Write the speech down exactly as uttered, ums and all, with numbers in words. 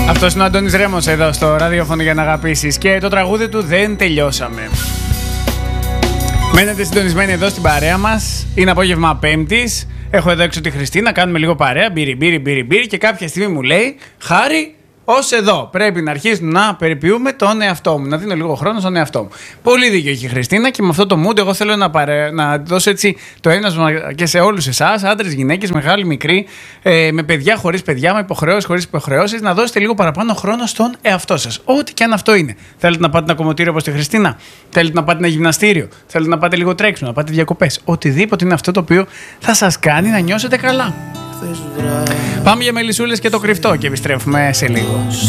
Αυτός είναι ο Αντώνης Ρέμος εδώ στο ραδιόφωνο για να αγαπήσεις και το τραγούδι του «Δεν τελειώσαμε». Μένετε συντονισμένοι εδώ στην παρέα μας. Είναι απόγευμα Πέμπτης. Έχω εδώ έξω τη Χριστίνα, κάνουμε λίγο παρέα, μπύρι, μπύρι, μπύρι, μπύρι και κάποια στιγμή μου λέει «Χάρη, ως εδώ πρέπει να αρχίσουμε να περιποιούμε τον εαυτό μου, να δίνω λίγο χρόνο στον εαυτό μου». Πολύ δίκιο έχει η Χριστίνα και με αυτό το mood εγώ θέλω να, παρε... να δώσω έτσι το ένασμα και σε όλους εσάς, άντρες, γυναίκες, μεγάλοι, μικροί, ε, με παιδιά, χωρίς παιδιά, με υποχρεώσεις, χωρίς υποχρεώσεις, να δώσετε λίγο παραπάνω χρόνο στον εαυτό σας. Ό,τι και αν αυτό είναι. Θέλετε να πάτε ένα κομμωτήριο όπως τη Χριστίνα, θέλετε να πάτε ένα γυμναστήριο, θέλετε να πάτε λίγο τρέξιμο, να πάτε διακοπές. Οτιδήποτε είναι αυτό το οποίο θα σας κάνει να νιώσετε καλά. Πάμε για μελισσούλες και το κρυφτό και επιστρέφουμε σε λίγο.